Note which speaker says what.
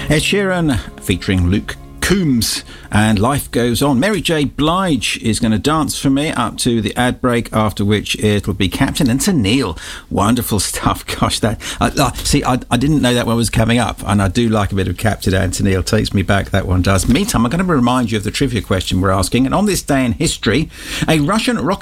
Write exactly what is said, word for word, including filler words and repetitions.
Speaker 1: Ed Sheeran featuring Luke Combs, and Life Goes On. Mary J. Blige is going to dance for me up to the ad break, after which it'll be Captain and Tennille. Wonderful stuff. Gosh, that uh, uh, see, I, I didn't know that one was coming up, and I do like a bit of Captain and Tennille. Takes me back, that one does. Meantime, I'm going to remind you of the trivia question we're asking. And on this day in history, a Russian rocket